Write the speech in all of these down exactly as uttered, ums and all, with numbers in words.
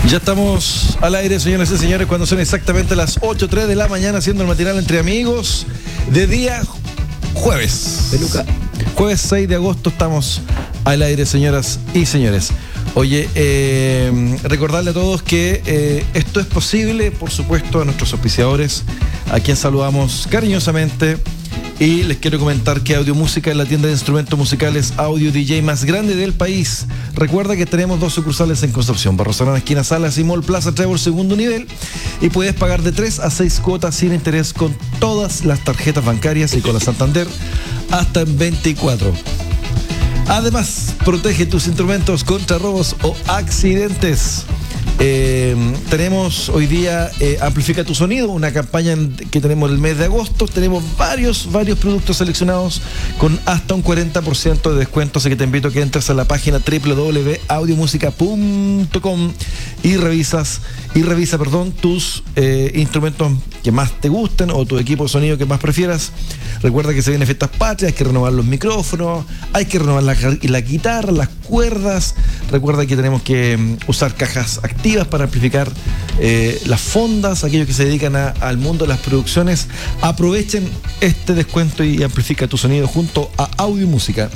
Ya estamos al aire, señoras y señores, cuando son exactamente las ocho tres de la mañana, haciendo el matinal entre amigos de día jueves. Peluca. Jueves seis de agosto estamos al aire, señoras y señores. Oye, eh, recordarle a todos que eh, esto es posible, por supuesto, a nuestros auspiciadores, a quien saludamos cariñosamente. Y les quiero comentar que Audio Música es la tienda de instrumentos musicales audio D J más grande del país. Recuerda que tenemos dos sucursales en Concepción, Barros Arana, esquina Salas y Mall Plaza Trevor, segundo nivel. Y puedes pagar de tres a seis cuotas sin interés con todas las tarjetas bancarias y con la Santander hasta en veinticuatro. Además, protege tus instrumentos contra robos o accidentes. Eh, tenemos hoy día eh, Amplifica tu Sonido, una campaña en, que tenemos el mes de agosto. Tenemos varios, varios productos seleccionados con hasta un cuarenta por ciento de descuento, así que te invito a que entres a la página doble u doble u doble u punto audio música punto com y revisas y revisa, perdón, tus eh, instrumentos que más te gusten o tu equipo de sonido que más prefieras. Recuerda que se vienen fiestas patrias, hay que renovar los micrófonos, hay que renovar la, la guitarra, las cuerdas. Recuerda que tenemos que um, usar cajas activas para amplificar eh, las fondas. Aquellos que se dedican a, al mundo de las producciones, aprovechen este descuento y amplifica tu sonido junto a Audio Música.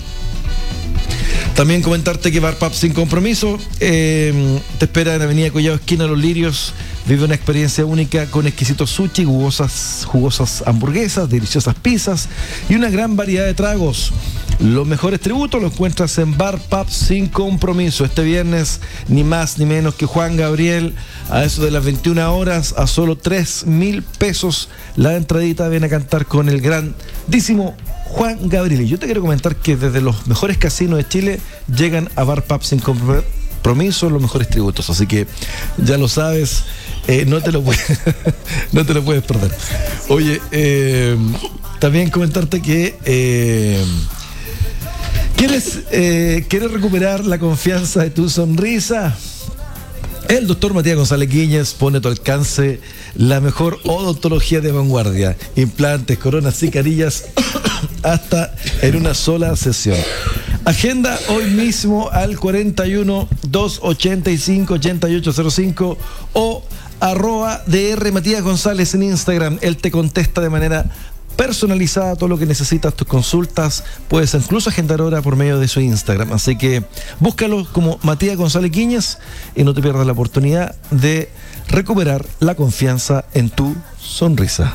También comentarte que Bar Pub Sin Compromiso eh, te espera en Avenida Collado, esquina Los Lirios. Vive una experiencia única con exquisitos sushi, jugosas, jugosas hamburguesas, deliciosas pizzas y una gran variedad de tragos. Los mejores tributos los encuentras en Bar Pub Sin Compromiso. Este viernes, ni más ni menos que Juan Gabriel, a eso de las veintiuna horas, a solo tres mil pesos la entradita. Viene a cantar con el grandísimo Juan Gabriel. Y yo te quiero comentar que desde los mejores casinos de Chile llegan a Bar Pub Sin Compromiso los mejores tributos. Así que ya lo sabes, eh, no, te lo puedes, no te lo puedes perder. Oye, eh, también comentarte que eh, ¿quieres, eh, ¿quieres recuperar la confianza de tu sonrisa? El doctor Matías González Guíñez pone a tu alcance la mejor odontología de vanguardia. Implantes, coronas y carillas hasta en una sola sesión. Agenda hoy mismo al cuarenta y uno, doscientos ochenta y cinco, ochenta y ocho cero cinco o arroba dr Matías González en Instagram. Él te contesta de manera personalizada todo lo que necesitas, tus consultas. Puedes incluso agendar hora por medio de su Instagram. Así que búscalo como Matías González Guíñez y no te pierdas la oportunidad de recuperar la confianza en tu sonrisa.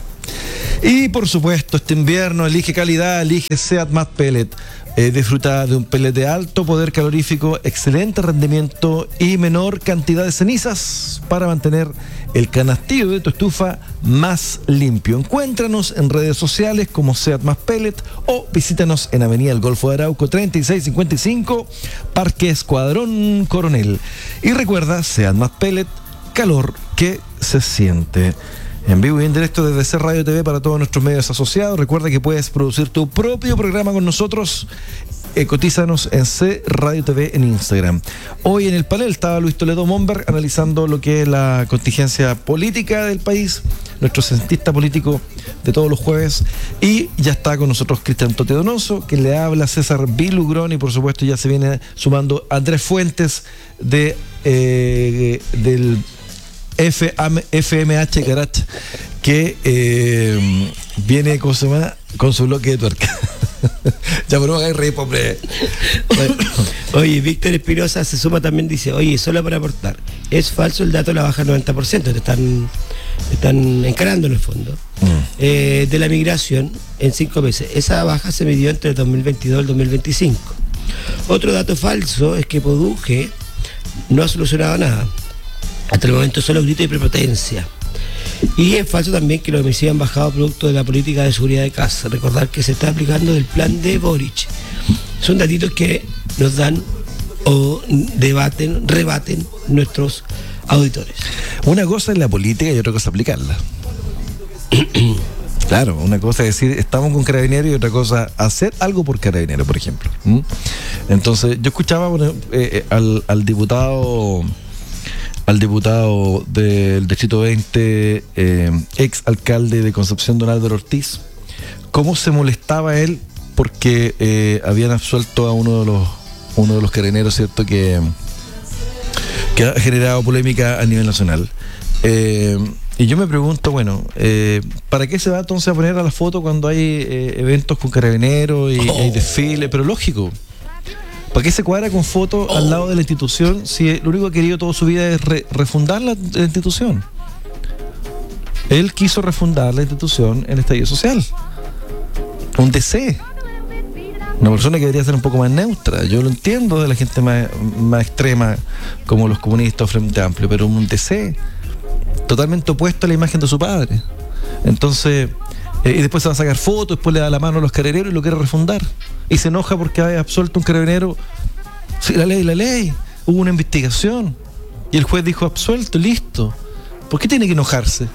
Y por supuesto, este invierno elige calidad, elige Seat Más Pellet. Eh, disfruta de un pellet de alto poder calorífico, excelente rendimiento y menor cantidad de cenizas para mantener el canastillo de tu estufa más limpio. Encuéntranos en redes sociales como Seat Más Pellet o visítanos en Avenida El Golfo de Arauco treinta y seis cincuenta y cinco, Parque Escuadrón Coronel. Y recuerda, Seat Más Pellet, calor que se siente. En vivo y en directo desde C Radio T V para todos nuestros medios asociados. Recuerda que puedes producir tu propio programa con nosotros. Eh, cotízanos en C Radio T V en Instagram. Hoy en el panel estaba Luis Toledo Momberg analizando lo que es la contingencia política del país, nuestro cientista político de todos los jueves. Y ya está con nosotros Cristian Tote Donoso, que le habla César Vilugrón, y por supuesto ya se viene sumando Andrés Fuentes de eh, del F M H Garage, que eh, viene con su, con su bloque de tuerca. Ya, pero no hagáis reír, hombre. Oye, Víctor Espinosa se suma también, dice, oye, solo para aportar, es falso el dato de la baja del noventa por ciento, te están, te están encarando en el fondo, mm. eh, de la migración en cinco meses. Esa baja se midió entre el dos mil veintidós y el dos mil veinticinco. Otro dato falso es que Produje no ha solucionado nada. Hasta el momento solo gritos y prepotencia. Y es falso también que los homicidios han bajado producto de la política de seguridad de casa. Recordar que se está aplicando el plan de Boric. Son datitos que nos dan o debaten, rebaten nuestros auditores. Una cosa es la política y otra cosa es aplicarla. Claro, una cosa es decir, estamos con Carabineros, y otra cosa, hacer algo por Carabineros, por ejemplo. ¿Mm? Entonces, yo escuchaba bueno, eh, al, al diputado... al diputado del Distrito veinte, eh, ex alcalde de Concepción, don Álvaro Ortiz, cómo se molestaba él porque eh, habían absuelto a uno de los uno de los carabineros, ¿cierto?, que que ha generado polémica a nivel nacional. Eh, y yo me pregunto, bueno, eh, ¿para qué se va entonces a poner a la foto cuando hay eh, eventos con carabineros y oh. hay desfiles? Pero lógico, ¿para qué se cuadra con fotos oh. al lado de la institución si lo único que ha querido toda su vida es re- refundar la, la institución? Él quiso refundar la institución en estallido social. Un D C. Una persona que debería ser un poco más neutra. Yo lo entiendo de la gente más, más extrema, como los comunistas o Frente Amplio, pero un D C totalmente opuesto a la imagen de su padre. Entonces, eh, y después se va a sacar fotos, después le da la mano a los carabineros y lo quiere refundar. Y se enoja porque haya absuelto un carabinero. Sí, la ley, la ley. Hubo una investigación. Y el juez dijo absuelto, listo. ¿Por qué tiene que enojarse?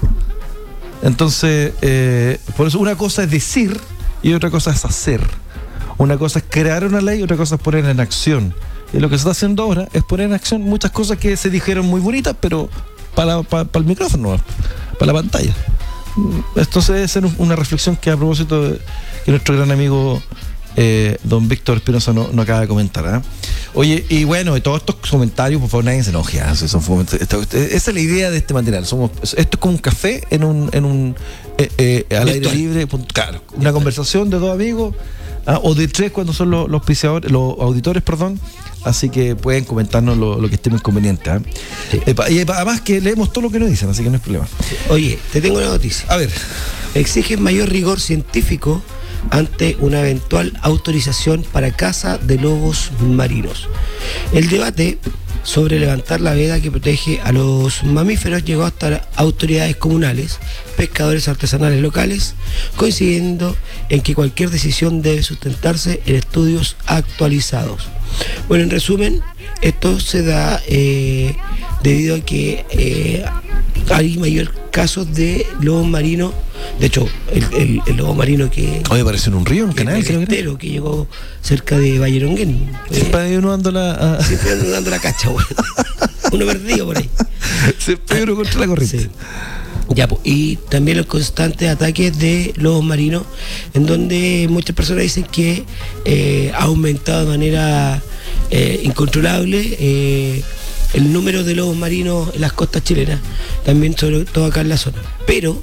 Entonces, eh, por eso una cosa es decir y otra cosa es hacer. Una cosa es crear una ley y otra cosa es poner en acción. Y lo que se está haciendo ahora es poner en acción muchas cosas que se dijeron muy bonitas, pero para, para, para el micrófono, para la pantalla. Entonces debe ser una reflexión que a propósito de que nuestro gran amigo eh, don Víctor Espinosa no, no acaba de comentar. ¿eh? Oye, y bueno, de todos estos comentarios, por favor, nadie se enoje. ¿eh? Son, esto, esa es la idea de este material. Somos, esto es como un café en un, en un eh, eh, al aire libre. Claro, una conversación de dos amigos. Ah, o de tres cuando son los, los, los auditores, perdón. Así que pueden comentarnos lo, lo que estemos conveniente. ¿eh? Sí. Eh, y además que leemos todo lo que nos dicen, así que no es problema. Oye, te tengo una noticia. A ver. Exigen mayor rigor científico ante una eventual autorización para caza de lobos marinos. El debate sobre levantar la veda que protege a los mamíferos llegó hasta las autoridades comunales, pescadores artesanales locales, coincidiendo en que cualquier decisión debe sustentarse en estudios actualizados. Bueno, en resumen, esto se da eh, debido a que eh, hay mayor casos de lobos marinos. De hecho, el, el, el lobo marino que... Oye, apareció en un río, en un canal. El entero que llegó cerca de Valleronguén. Siempre eh, uno dando la... A... Siempre uno dando la cacha, bueno. Uno perdido por ahí. Siempre uno contra la corriente. Sí. Ya, pues, y también los constantes ataques de lobos marinos, en donde muchas personas dicen que eh, ha aumentado de manera eh, incontrolable eh, el número de lobos marinos en las costas chilenas, también sobre todo acá en la zona. Pero,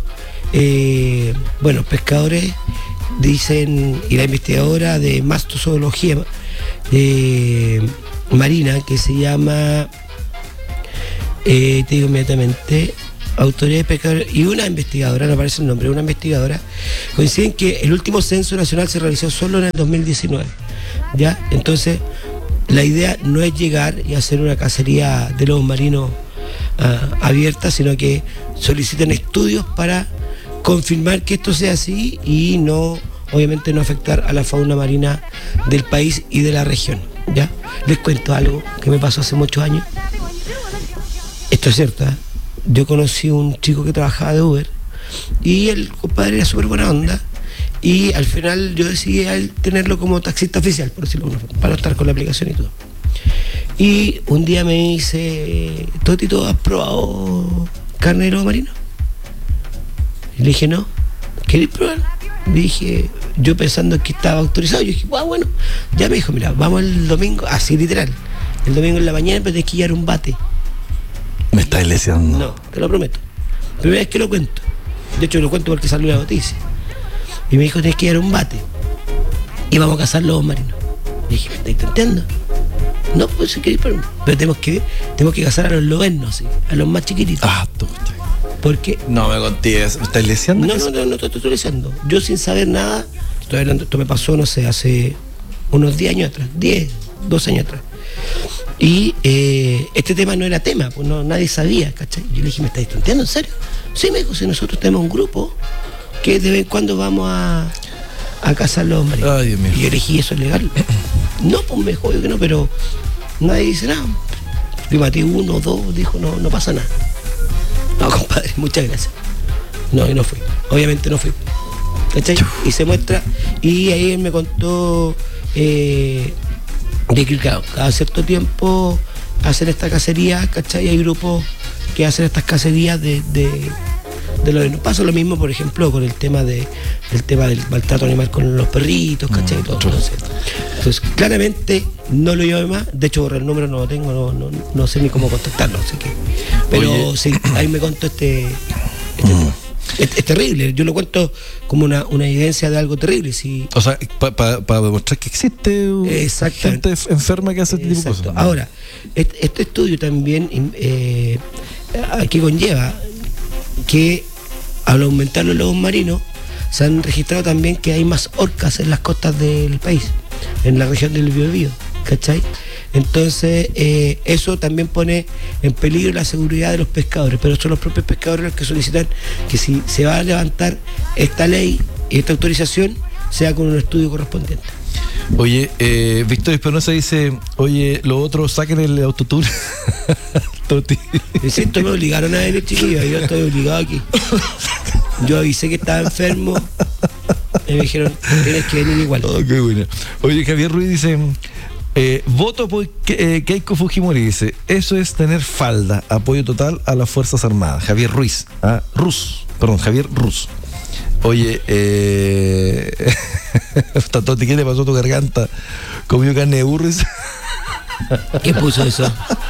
eh, bueno, pescadores dicen, y la investigadora de mastozoología eh, marina, que se llama, eh, te digo inmediatamente, autoridades pescadores y una investigadora, no aparece el nombre, una investigadora, coinciden que el último censo nacional se realizó solo en el dos mil diecinueve. ¿Ya? Entonces, la idea no es llegar y hacer una cacería de lobos marinos uh, abierta, sino que soliciten estudios para confirmar que esto sea así y no, obviamente, no afectar a la fauna marina del país y de la región. ¿Ya? Les cuento algo que me pasó hace muchos años. Esto es cierto, ¿eh? Yo conocí un chico que trabajaba de Uber y el compadre era súper buena onda y al final yo decidí a él tenerlo como taxista oficial, por decirlo de alguna forma, para no estar con la aplicación y todo. Y un día me dice, Totito, ¿has probado carne de lobo marino? Y le dije, no, ¿querés probar? Le dije, yo pensando que estaba autorizado, yo dije, ah, bueno, ya me dijo, mira, vamos el domingo, así literal, el domingo en la mañana, pero tenés que llevar un bate. Me estás leseando. No, te lo prometo. Primera vez que lo cuento. De hecho, lo cuento porque salió la noticia. Y me dijo, tienes que ir a un bate. Y vamos a cazar lobos marinos. Le dije, ¿me estáis tanteando? No, pues si queréis, pero, pero tenemos que tenemos que cazar a los lobernos, ¿sí? A los más chiquititos. Ah, tú. Porque... No me contés, ¿me estás leseando? No, no, no, no te estoy leseando. Yo sin saber nada, estoy hablando, esto me pasó, no sé, hace unos diez años atrás, diez, doce años atrás. Y eh, este tema no era tema, pues no, nadie sabía, ¿cachai? Yo le dije, ¿me estáis tonteando en serio? Sí, me dijo, si nosotros tenemos un grupo que de vez en cuando vamos a, a cazar los marinos. Ay, Dios mío. Y yo le dije, ¿eso es legal? No, pues me dijo, que no, pero nadie dice nada. Yo maté uno, dos, dijo, no, no pasa nada. No, compadre, muchas gracias. No, y no fui. Obviamente no fui. ¿Cachai? Y se muestra, y ahí él me contó... Eh, de que claro, cada cierto tiempo hacen esta cacería, ¿cachai? Hay grupos que hacen estas cacerías de, de, de lo no pasa lo mismo, por ejemplo, con el tema de el tema del maltrato animal con los perritos, ¿cachai? Mm, todo, entonces, entonces, claramente no lo llevo más. De hecho, el número no lo tengo, no, no, no sé ni cómo contactarlo, así que. Pero Oye. sí, ahí me contó este. este mm. Es, es terrible, yo lo cuento como una, una evidencia de algo terrible. Si... O sea, para pa, pa demostrar que existe gente enferma que hace este tipo de cosas. Ahora, este, este estudio también eh, aquí conlleva que al aumentar los lobos marinos se han registrado también que hay más orcas en las costas del país, en la región del Biobío, ¿cachai? Entonces eh, eso también pone en peligro la seguridad de los pescadores, pero son los propios pescadores los que solicitan que si se va a levantar esta ley y esta autorización sea con un estudio correspondiente. Oye, eh, Víctor Espinosa dice, oye, lo otro, saquen el autotune. Toti. Insisto, me obligaron a venir, chiquillos, yo estoy obligado aquí. Yo avisé que estaba enfermo y me dijeron, tienes que venir igual. Oh, qué bueno. Oye, Javier Ruiz dice... Eh, voto por eh, Keiko Fujimori, dice, eso es tener falda, apoyo total a las Fuerzas Armadas. Javier Ruiz, ah, Rus, perdón, Javier Rus. Oye, eh... Toti, ¿qué le pasó a tu garganta? ¿Comió carne de burro? ¿Qué puso eso?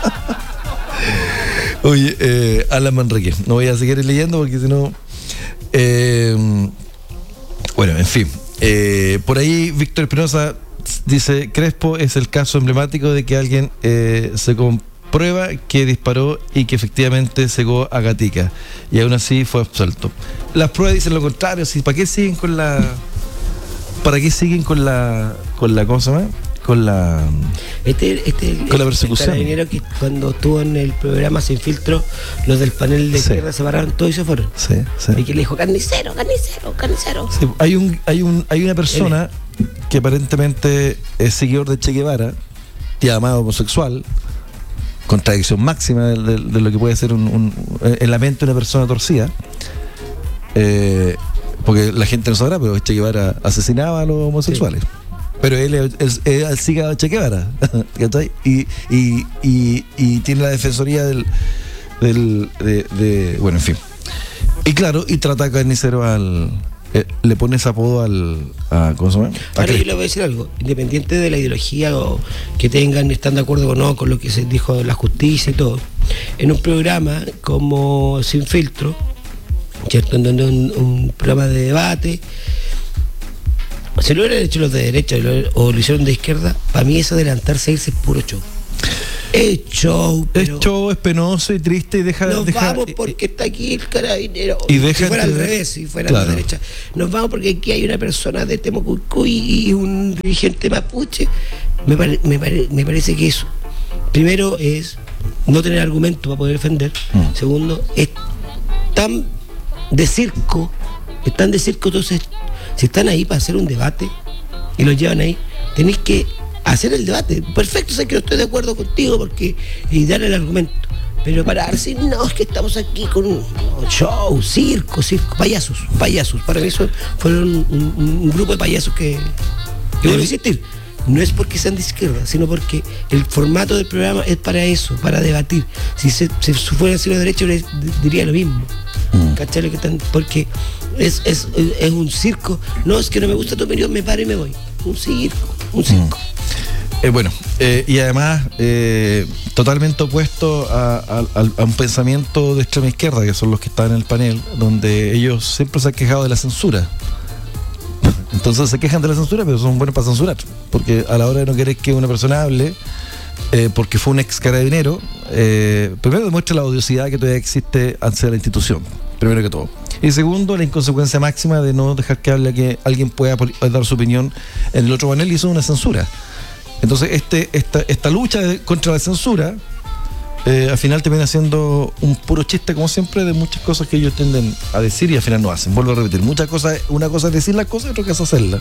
Oye, eh, Alan Manrique, no voy a seguir leyendo porque si no... Eh... Bueno, en fin. Eh, por ahí, Víctor Espinosa dice, Crespo es el caso emblemático de que alguien eh, se comprueba que disparó y que efectivamente cegó a Gatica y aún así fue absuelto. Las pruebas dicen lo contrario. ¿Sí? ¿Para qué siguen con la para qué siguen con la con la ¿cómo se llama? Con la este, este, con la persecución? El carabinero que cuando estuvo en el programa Sin Filtro, los del panel de izquierda sí. se pararon todos y se fueron. Sí, sí. Y que le dijo carnicero, carnicero, carnicero. Sí, hay un hay un hay una persona que aparentemente es seguidor de Che Guevara, llamado homosexual, contradicción máxima de, de, de lo que puede ser un, un, en la mente de una persona torcida, eh, porque la gente no sabrá, pero Che Guevara asesinaba a los homosexuales. Sí. Pero él es, es, es el cigarro de Che Guevara, y, y, y, y tiene la defensoría del, del de, de, bueno, en fin. Y claro, y trata carnicero al... Eh, le pone ese apodo al... A, ¿cómo se llama? Ahora yo le voy a decir algo, independiente de la ideología o que tengan, están de acuerdo o no con lo que se dijo de la justicia y todo, en un programa como Sin Filtro, ¿cierto? En donde un, un programa de debate, se lo hubieran hecho los de derecha o lo hicieron de izquierda, para mí es adelantarse a irse es puro show. Es show, pero es show, es penoso y triste y deja... Nos deja, vamos porque está aquí el carabinero. Y deja si fuera al revés, si fuera claro. a la derecha. Nos vamos porque aquí hay una persona de Temucuicui y un dirigente mapuche. Me, pare, me, pare, me parece que eso, primero, es no tener argumento para poder defender. Mm. Segundo, es tan de circo, es tan de circo, entonces, si están ahí para hacer un debate y los llevan ahí, tenéis que hacer el debate. Perfecto, sé que no estoy de acuerdo contigo porque y darle el argumento, pero para decir, no, es que estamos aquí con un show, circo, circo, payasos, payasos. Para mí eso fueron un, un, un grupo de payasos que, que voy a insistir. No es porque sean de izquierda, sino porque el formato del programa es para eso, para debatir. Si se, si fuera de derecho, les diría lo mismo. Mm. ¿Cachai? Lo que están, porque es, es, es un circo. No, es que no me gusta tu opinión, me paro y me voy. Un circo, un circo. Mm. Eh, bueno, eh, y además eh, totalmente opuesto a, a, a un pensamiento de extrema izquierda, que son los que están en el panel, donde ellos siempre se han quejado de la censura. Entonces se quejan de la censura, pero son buenos para censurar, porque a la hora de no querer que una persona hable, eh, porque fue un ex carabinero, eh, primero demuestra la odiosidad que todavía existe hacia la institución, primero que todo. Y segundo, la inconsecuencia máxima de no dejar que hable, que alguien pueda dar su opinión en el otro panel, y eso es una censura. Entonces este, esta, esta lucha de, contra la censura eh, al final termina siendo un puro chiste, como siempre, de muchas cosas que ellos tienden a decir y al final no hacen. Vuelvo a repetir, muchas cosas, una cosa es decir las cosas y otra cosa es hacerlas.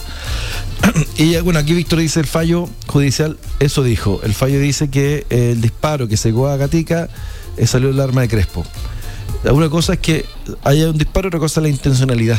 Y bueno, aquí Víctor dice el fallo judicial, eso dijo, el fallo dice que eh, el disparo que cegó a Gatica eh, salió del arma de Crespo. Una cosa es que haya un disparo, otra cosa es la intencionalidad,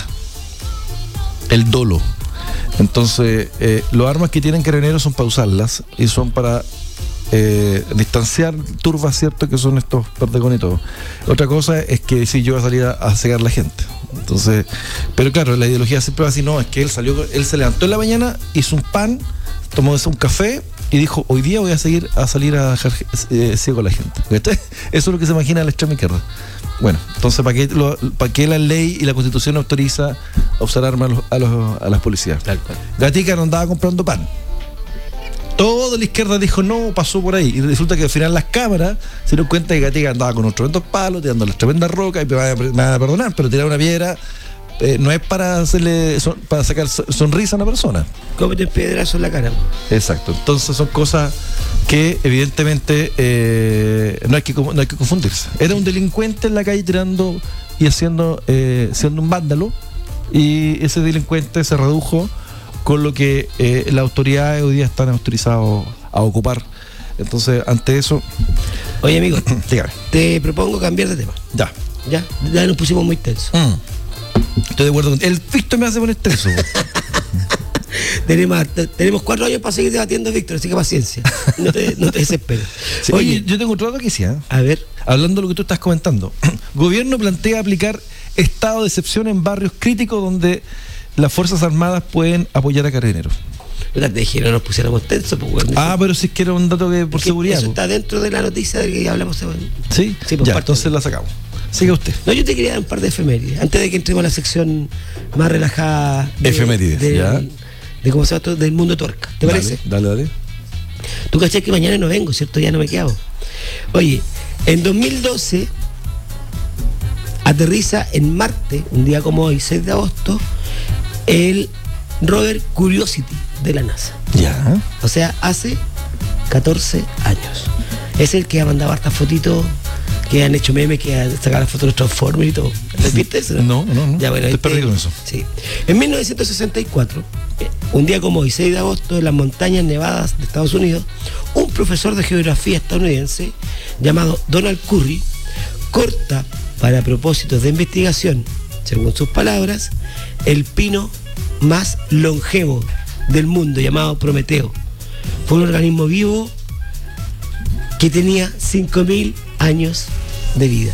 el dolo. Entonces, eh, los armas que tienen carabineros son para usarlas y son para eh, distanciar turbas, ¿cierto? Que son estos perdegones y todo. Otra cosa es que si yo voy a salir a, a cegar a la gente. Entonces, pero claro, la ideología siempre va a decir, no, es que él salió, él se levantó en la mañana, hizo un pan, tomó un café y dijo, hoy día voy a seguir a salir a dejar eh, ciego a la gente. ¿Viste? Eso es lo que se imagina la extrema izquierda. Bueno, entonces, ¿para qué, lo, ¿para qué la ley y la Constitución autoriza a usar armas a, los, a, los, a las policías? Tal cual. Gatica no andaba comprando pan. Toda la izquierda dijo no, pasó por ahí. Y resulta que al final las cámaras se dieron cuenta que Gatica andaba con unos tremendos palos, tirando las tremendas rocas, y me van a, me van a perdonar, pero tirar una piedra eh, no es para hacerle son, para sacar sonrisa a una persona. Cómete un piedrazo en la cara. Exacto. Entonces son cosas que evidentemente eh, no, hay que, no hay que confundirse. Era un delincuente en la calle tirando y haciendo eh, siendo un vándalo, y ese delincuente se redujo con lo que eh, las autoridades hoy día están autorizados a ocupar. Entonces, ante eso... Oye, amigo, dígame. Te propongo cambiar de tema. Ya. Ya, ya nos pusimos muy tensos. Mm. Estoy de acuerdo con... El pisto me hace poner tenso. tenemos, tenemos cuatro años para seguir debatiendo, Víctor, así que paciencia. No te, no te desesperes. Sí, oye, oye, yo tengo otra noticia. A ver. Hablando de lo que tú estás comentando. Gobierno plantea aplicar estado de excepción en barrios críticos donde las Fuerzas Armadas pueden apoyar a carabineros. Te dije, no nos pusiéramos tensos, pues, bueno. Ah, pero si es que era un dato que por que seguridad. Eso pues. está dentro de la noticia de que hablamos. Sí, sí pues, ya, entonces la sacamos. Siga usted. No, yo te quería dar un par de efemérides, antes de que entremos a la sección más relajada. De, efemérides, de, ya. De, de cómo se llama esto, del mundo tuerca. ¿Te dale, parece? Dale, dale. Tú caché que mañana no vengo, ¿cierto? Ya no me quedo. Oye, en dos mil doce aterriza en Marte, un día como hoy, seis de agosto, el rover Curiosity de la NASA. Ya. O sea, hace catorce años. Es el que ha mandado hartas fotitos, que han hecho memes, que han sacado las fotos de los Transformers y todo. ¿Te viste eso? No, no, no. Ya, bueno, estoy perdido con eso. Sí. En mil novecientos sesenta y cuatro, un día como hoy, seis de agosto, en las montañas nevadas de Estados Unidos, un profesor de geografía estadounidense llamado Donald Curry corta, para propósitos de investigación, según sus palabras, el pino más longevo del mundo, llamado Prometeo. Fue un organismo vivo que tenía cinco mil años de vida.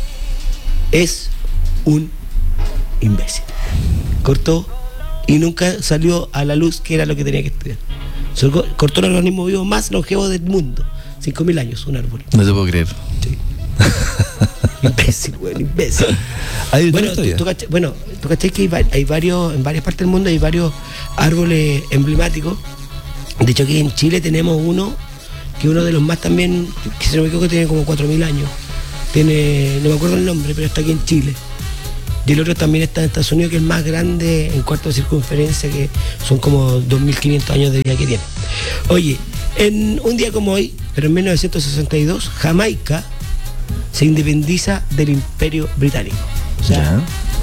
Es un imbécil. Cortó y nunca salió a la luz que era lo que tenía que estudiar. Cortó el organismo vivo más longevo del mundo. cinco mil años, un árbol. No te puedo creer. Sí. Imbécil, güey, imbécil. Bueno, tú, tú cachai, bueno, tú cachai que hay, hay varios, en varias partes del mundo hay varios árboles emblemáticos. De hecho, aquí en Chile tenemos uno, que uno de los más también, que si no me equivoco, tiene como cuatro mil años. Tiene, no me acuerdo el nombre, pero está aquí en Chile. Y el otro también está en Estados Unidos, que es el más grande en cuarto de circunferencia, que son como dos mil quinientos años de vida que tiene. Oye, en un día como hoy, pero en mil novecientos sesenta y dos, Jamaica se independiza del Imperio Británico. O sea, ya.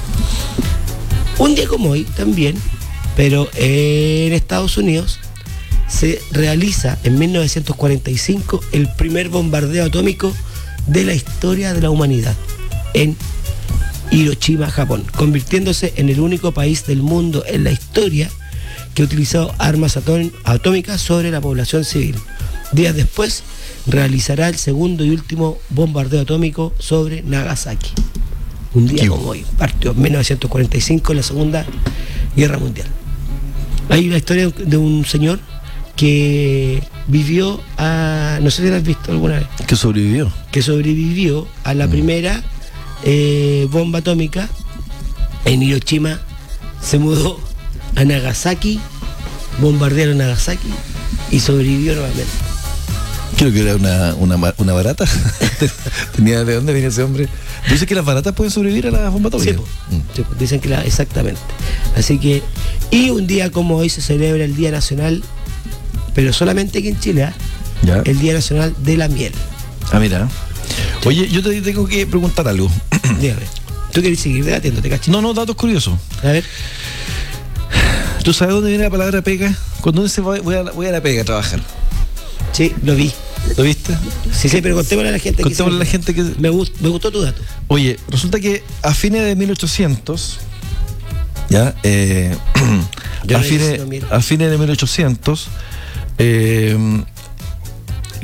Un día como hoy también, pero en Estados Unidos, se realiza en mil novecientos cuarenta y cinco el primer bombardeo atómico de la historia de la humanidad en Hiroshima, Japón, convirtiéndose en el único país del mundo en la historia que ha utilizado armas ató- atómicas sobre la población civil. Días después realizará el segundo y último bombardeo atómico sobre Nagasaki. Un día como hoy, partió en mil novecientos cuarenta y cinco, la Segunda Guerra Mundial. Hay una historia de un señor que vivió a... no sé si lo has visto alguna vez. Que sobrevivió. Que sobrevivió a la mm. primera eh, bomba atómica en Hiroshima. Se mudó a Nagasaki, bombardearon Nagasaki y sobrevivió nuevamente. Creo que era una, una, una barata. Tenía, ¿de dónde viene ese hombre? Dice que las baratas pueden sobrevivir a las bombas atómicas. Sí, mm. sí, dicen que la, exactamente. Así que, y un día como hoy se celebra el Día Nacional, pero solamente aquí en Chile, ¿eh? ¿Ya? El Día Nacional de la Miel. Ah, mira. Oye, yo te tengo que preguntar algo. Dígame. ¿Tú quieres seguir debatiendo? ¿Te cachas? No, no, datos curiosos. A ver. ¿Tú sabes dónde viene la palabra pega? Cuando uno dice voy a, voy a la pega a trabajar. Sí, lo vi. ¿Lo viste? Sí, sí, pero contémosle a la gente. Contémosle a la gente que... Me, gust, me gustó tu dato. Oye, resulta que a fines de mil ochocientos, ya, eh, a, fines, a fines de mil ochocientos, eh,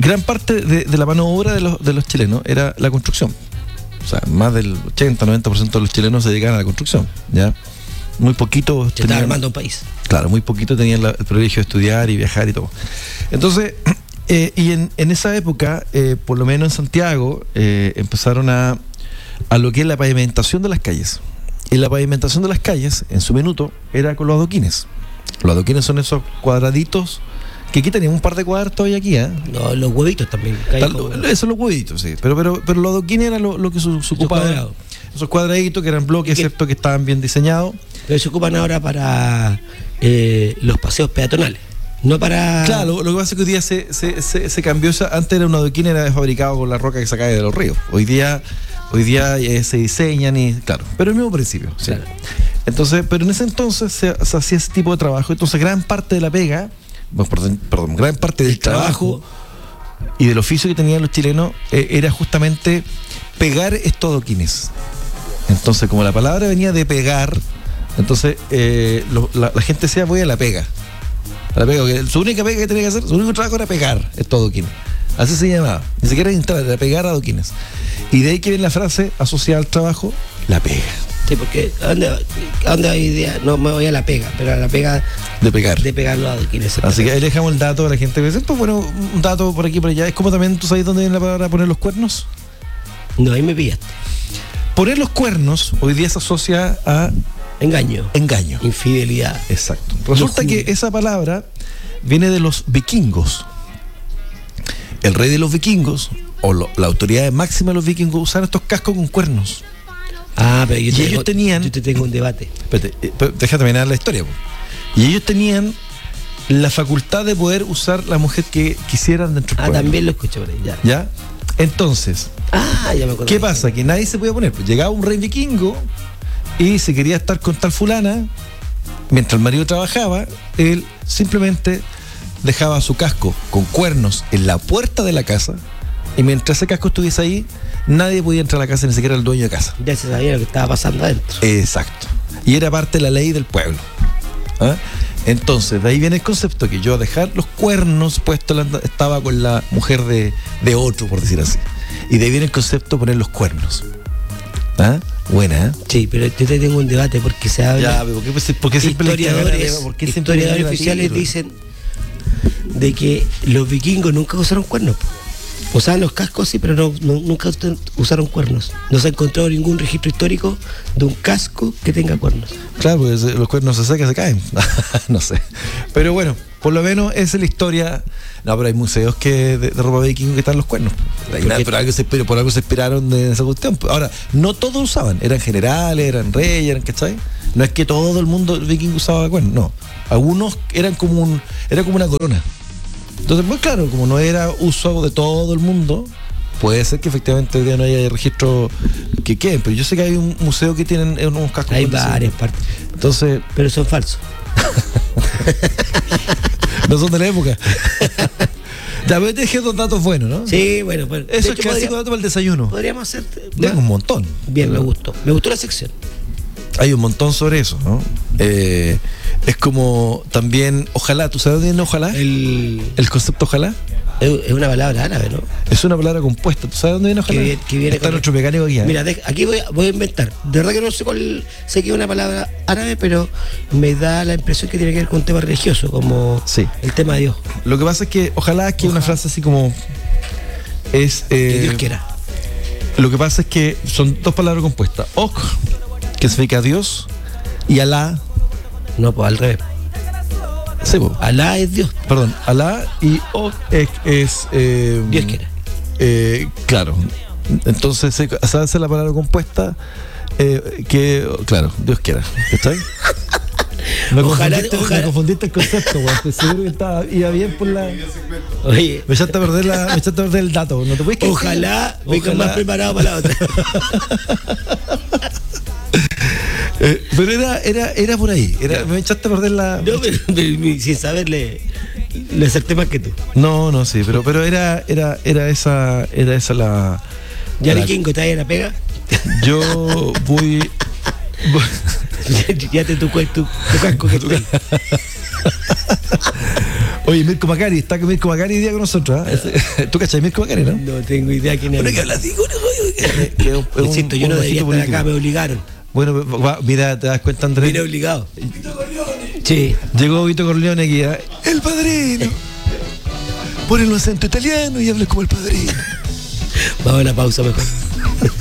gran parte de, de la mano de obra de los, de los chilenos era la construcción. O sea, más del ochenta, noventa por ciento de los chilenos se dedicaban a la construcción, ¿ya? Muy poquitos Se estaba armando un país. Claro, muy poquito tenían la, el privilegio de estudiar y viajar y todo. Entonces, eh, y en, en esa época, eh, por lo menos en Santiago, eh, empezaron a, a lo que es la pavimentación de las calles. Y la pavimentación de las calles, en su minuto, era con los adoquines. Los adoquines son esos cuadraditos que aquí teníamos un par de cuadros todavía aquí, ¿eh? No, los huevitos también. Tal, esos son los huevitos, sí. Pero, pero, pero los adoquines era lo, lo que se, se ocupaba. Cuadrado. Esos cuadraditos que eran bloques, que, ¿cierto? Que estaban bien diseñados. Pero se ocupan ahora para eh, los paseos peatonales. No para... Claro, lo, lo que pasa es que hoy día se, se, se, se cambió. Esa, antes era un adoquín, era fabricado con la roca que se cae de los ríos. Hoy día, hoy día eh, se diseñan y, claro, pero el mismo principio. Claro. ¿Sí? Entonces, pero en ese entonces se, se hacía ese tipo de trabajo. Entonces, gran parte de la pega, bueno, perdón, perdón, gran parte del trabajo, trabajo y del oficio que tenían los chilenos eh, era justamente pegar estos adoquines. Entonces, como la palabra venía de pegar, entonces eh, lo, la, la gente decía, voy a la pega. A la pega, que su única pega que tenía que hacer, su único trabajo era pegar estos adoquines. Así se llamaba. Ni siquiera instalar, era pegar adoquines. Y de ahí que viene la frase asociada al trabajo, la pega. Sí, porque ¿a dónde, a dónde hay idea? No me voy a la pega, pero a la pega de pegar. De pegar los adoquines. Así que ahí le dejamos el dato a la gente. Pues bueno, un dato por aquí por allá. Es como también, ¿tú sabes dónde viene la palabra poner los cuernos? No, ahí me pillaste. Poner los cuernos hoy día se asocia a engaño. Engaño. Infidelidad. Exacto. Resulta que esa palabra viene de los vikingos. El rey de los vikingos, o lo, la autoridad máxima de los vikingos, usaban estos cascos con cuernos. Ah, pero yo y te ellos tengo, tenían. Yo te tengo un debate. Espérate, eh, déjame terminar la historia. Y ellos tenían la facultad de poder usar la mujer que quisieran dentro del Ah, pueblo. también lo escuché por ahí, ya. ¿Ya? Entonces, ah, ya me acuerdo. ¿qué pasa? Que nadie se podía poner. Pues llegaba un rey vikingo y si quería estar con tal fulana, mientras el marido trabajaba, él simplemente dejaba su casco con cuernos en la puerta de la casa y mientras ese casco estuviese ahí, nadie podía entrar a la casa, ni siquiera el dueño de casa. Ya se sabía lo que estaba pasando adentro. Exacto. Y era parte de la ley del pueblo. ¿Ah? Entonces, de ahí viene el concepto que yo a dejar los cuernos puestos estaba con la mujer de, de otro, por decir así. Y de ahí viene el concepto de poner los cuernos. ¿Ah? Buena, ¿eh? Sí, pero yo te tengo un debate porque se habla. Ya, ¿por qué, por qué siempre historiadores, ¿por qué historiadores oficiales tiro? Dicen de que los vikingos nunca usaron cuernos. Usaban los cascos, sí, pero no, no, nunca usaron cuernos. No se ha encontrado ningún registro histórico de un casco que tenga cuernos. Claro, porque los cuernos se secan, se caen. No sé. Pero bueno, por lo menos esa es la historia. No, pero hay museos que de, de ropa vikingo que están los cuernos. Nada, pero algo se, por algo se inspiraron de esa cuestión. Ahora, no todos usaban. Eran generales, eran reyes, eran, ¿cachai? No es que todo el mundo vikingo usaba cuernos, no. Algunos eran como un, era como una corona. Entonces, pues claro, como no era uso de todo el mundo, puede ser que efectivamente hoy día no haya registro que queden, pero yo sé que hay un museo que tienen unos cascos. Hay varias partes. Entonces, pero son falsos. No son de la época. Ya, pero te dejé dos datos buenos, ¿no? Sí, bueno, pues. Eso es clásico dato para el desayuno. Podríamos hacer. Tengo un montón. Bien, pero me gustó. Me gustó la sección. Hay un montón sobre eso, ¿no? Eh, es como también, ojalá, ¿tú sabes dónde viene ojalá? El, el concepto ojalá. Es una palabra árabe, ¿no? Es una palabra compuesta. ¿Tú sabes dónde viene ojalá? Que viene, que viene Está nuestro mecánico aquí. ¿eh? Mira, de, aquí voy a, voy a inventar. De verdad que no sé cuál, sé que es una palabra árabe, pero me da la impresión que tiene que ver con un tema religioso, como sí. El tema de Dios. Lo que pasa es que ojalá es que una frase así como es... Eh, que Dios quiera. Lo que pasa es que son dos palabras compuestas. Ok, que significa Dios, y Alá. No, pues al revés. Sí, pues. Alá es Dios. Perdón, Alá y Ok es... es eh, Dios quiera. Eh, claro. Entonces se hace la palabra compuesta eh, que, claro, Dios quiera. ¿Está ahí? Me ojalá, confundiste, ojalá. Me confundiste el concepto, güey. Estoy seguro que estaba, iba bien por la... Oye, me echaste a perder, la, me echaste a perder el dato. ¿No te puedes quedar? Ojalá venga más preparado para la otra. eh, pero era, era, era por ahí. Era, me echaste a perder la... No, pero, pero, sin saberle, le acerté más que tú. No, no, sí, pero, pero era, era, era esa, era esa la... ¿Ya la, Vikingo te la pega? Yo voy... voy Ya te tu, tu, tu casco que estoy. Oye, Mirko Macari, está con Mirko Macari hoy día con nosotros. ¿eh? ¿Tú cachai Mirko Macari, no? No tengo idea quién es. Bueno, que hablas de que es un- Insisto, yo un no debería bajito estar acá, político. me obligaron. Bueno, va, mira, te das cuenta, Andrés. Vine obligado. Sí. Llegó Vito Corleone aquí. ¿eh? El padrino. Pon el acento italiano y hables como el padrino. Vamos a una pausa mejor.